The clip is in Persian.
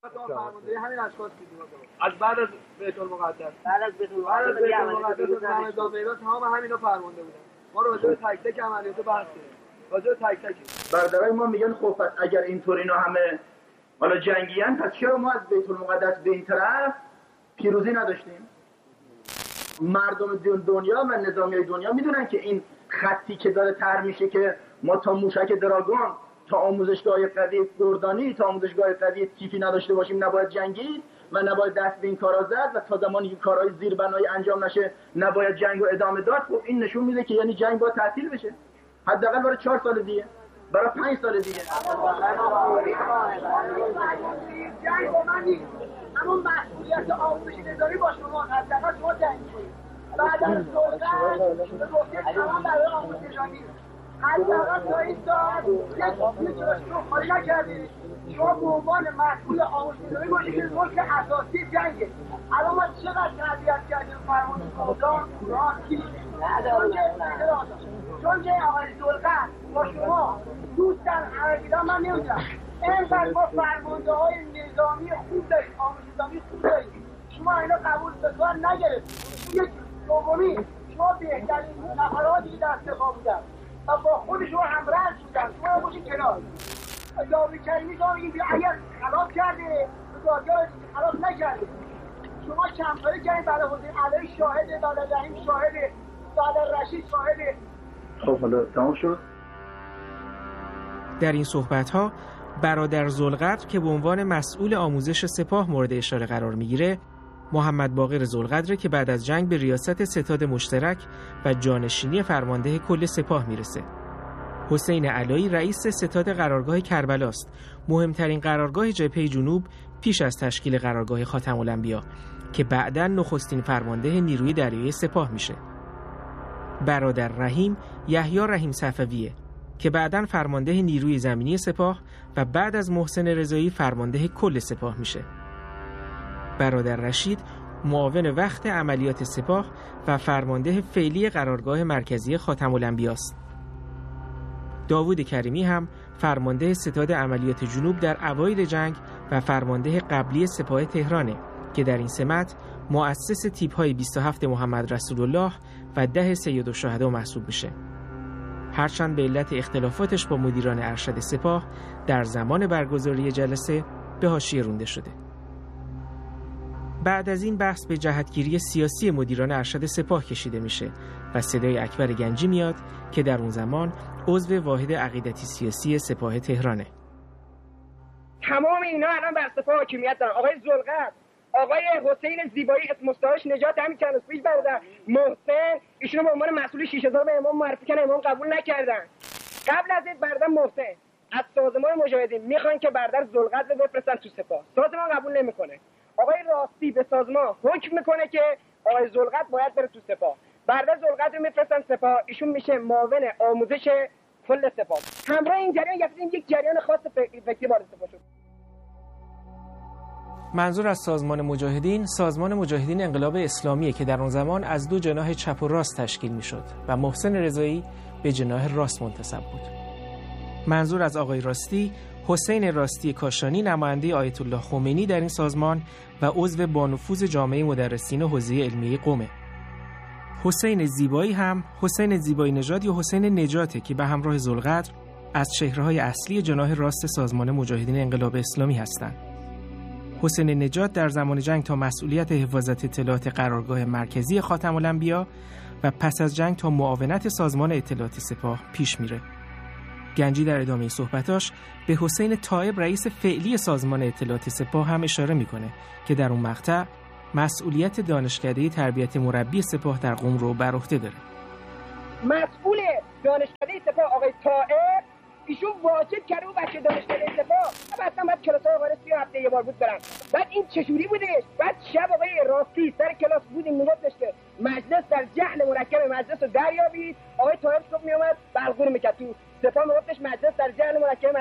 فرمانده همین اشخاص دیدیم از بعد از بیت المقدس همه داویدا تمام همینا فرمانده بودن. ما راجع به تک تک عملیات بحث کردیم. راجع به تک تک برادرای ما میگن خب پس اگر اینطور اینا همه حالا جنگیان پس چرا ما از بیت المقدس به این طرف پیروزی نداشتیم؟ مردم دنیا و نظامیای دنیا میدونن که این خطی که داره طرح میشه که ما تا موشک دراگون، تا آموزشگاه قوی گردانی، تا آموزشگاه قوی تیفی نداشته باشیم نباید جنگید و نباید دست به این کارا زد و تا زمانی که کارهای زیربنایی انجام نشه نباید جنگ رو ادامه داد. خب این نشون میده که یعنی جنگ باید تعطیل بشه، حداقل برای 4 سال دیگه، برای 5 سال دیگه. جنگ با من نیست، اما مسئولیت آموزشی نظامی با شما، حداقل شما جنگ کنید. بعد از دولت به گفته تمام برای آموزش نظامی حداقل تا این ساعت یک جلوش رو خالی نکردید. شما به عنوان مسئول آموزش نظامی باشید که ملک اساسی جنگه. الان ما چقدر تربیت کردیم فرمان سلطان راستی چون که آقای ذوالقرن با شما دوستان عربیدان من نمیدونم اینقدر ما فرمانده های نظامی خوب داریم، آموزش نظامی خوب داریم، شما اینا قبول بسوار نگرفتید. یک دومی شما بهترین نفراتی که دست پا بودن و با خود شما همرنج بودن، شما باشید کنار جاوی کریمی شما میگید اگر خلاف کرده بزرگاه خلاف نکرده، شما کمپاره کردید برای حسین علی شاهده، برای رحیم شاهده، برای رشید شاهده. خب حالا تمام شد. در این صحبت‌ها برادر ذوالقدر که به عنوان مسئول آموزش سپاه مورد اشاره قرار می‌گیره، محمد باقر ذوالقدر که بعد از جنگ به ریاست ستاد مشترک و جانشینی فرمانده کل سپاه میرسه. حسین علایی رئیس ستاد قرارگاه کربلا است، مهمترین قرارگاه جبهه جنوب پیش از تشکیل قرارگاه خاتم الانبیا که بعداً نخستین فرمانده نیروی دریایی سپاه میشه. برادر رحیم یحیی رحیم صفویه که بعداً فرمانده نیروی زمینی سپاه و بعد از محسن رضایی فرمانده کل سپاه میشه. برادر رشید معاون وقت عملیات سپاه و فرمانده فعلی قرارگاه مرکزی خاتم الانبیا است. داوود کریمی هم فرمانده ستاد عملیات جنوب در اوایل جنگ و فرمانده قبلی سپاه تهرانه که در این سمت مؤسس تیپ‌های 27 محمد رسول الله و 10 سید الشهدا محسوب میشه. هرچند به علت اختلافاتش با مدیران ارشد سپاه در زمان برگزاری جلسه به حاشیه رانده شده. بعد از این بحث به جهتگیری سیاسی مدیران ارشد سپاه کشیده میشه و صدای اکبر گنجی میاد که در اون زمان عضو واحد عقیدتی سیاسی سپاه تهرانه. تمام اینا الان بر سپاه حاکمیت دارن. آقای ذوالقدر، آقای حسین زیبایی اسم مستعارش نجات همین چند روز پیش برادر محسن ایشونو به عنوان مسئول 6000 به امام معرفی کردن، امام قبول نکردن. قبل از این برادر محسن از سازمان مجاهدین میخوان که برادر ذوالقدر بفرستن تو سپاه، سازمان قبول نمیکنه. آقای راستی به سازمان حکم میکنه که آقای ذوالقدر باید بره تو سپاه، برادر ذوالقدر میفرستن سپاه، ایشون میشه معاون آموزش کل سپاه. همراه این جریان یک جریان خاص فکری وارد سپاه شد. منظور از سازمان مجاهدین انقلاب اسلامیه که در اون زمان از دو جناح چپ و راست تشکیل میشد و محسن رضایی به جناح راست منتسب بود. منظور از آقای راستی حسین راستی کاشانی نماینده آیت الله خمینی در این سازمان و عضو بانفوذ جامعه مدرسین حوزه علمیه قم. حسین زیبایی هم حسین زیبایی نژاد یا حسین نجاته که به همراه ذوالقدر از چهره‌های اصلی جناح راست سازمان مجاهدین انقلاب اسلامی هستند. حسین نجات در زمان جنگ تا مسئولیت حفاظت اطلاعات قرارگاه مرکزی خاتم الانبیا و پس از جنگ تا معاونت سازمان اطلاعات سپاه پیش میره. گنجی در ادامه صحبتاش به حسین طایب رئیس فعلی سازمان اطلاعات سپاه هم اشاره میکنه که در اون مقطع مسئولیت دانشکده تربیت مربی سپاه در قم رو بر عهده داره. مسئول دانشکده سپاه آقای طایب ایشون واجب کرده و بچه دانشکده سپاه اصلا باید کلاس‌ها آقای 30 هفته یه بار بود برن. بعد این چجوری بودش؟ بعد شب آقای راستی سر کلاس بودیم میگفتش که مجلس در جهل مرکب مجلس رو دریابید. آقای طایب صبح میومد بلغور میکرد تو سپاه میگفتش مجلس در جهل مرکب